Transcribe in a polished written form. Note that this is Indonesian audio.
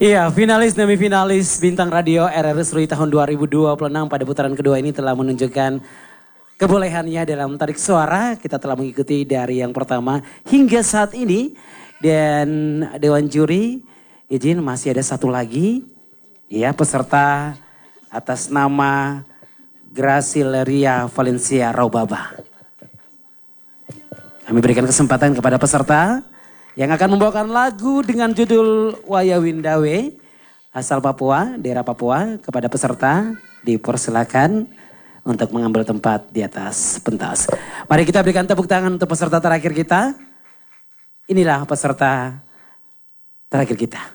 Iya, finalis demi finalis Bintang Radio RRI Serui tahun 2026 pada putaran kedua ini telah menunjukkan kebolehannya dalam tarik suara. Kita telah mengikuti dari yang pertama hingga saat ini. Dan Dewan Juri izin masih ada satu lagi. Ya, peserta atas nama Gracileria Valencia Raubaba. Kami berikan kesempatan kepada peserta yang akan membawakan lagu dengan judul Waya Windawe asal Papua, daerah Papua. Kepada peserta dipersilakan untuk mengambil tempat di atas pentas. Mari kita berikan tepuk tangan untuk peserta terakhir kita. Inilah peserta terakhir kita.